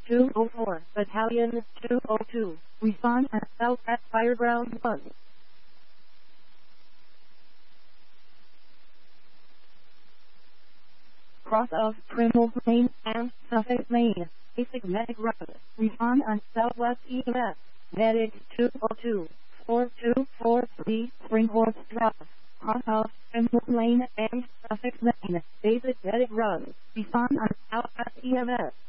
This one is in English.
204, Battalion 202, respond at South at Fireground 1. Cross of Primrose Lane and Sussex Lane, basic medic run, respond on Southwest EMS, medic 202, 4243, Springhorse Drive, cross of Primrose Lane and Sussex Lane, basic medic run, respond on Southwest EMS.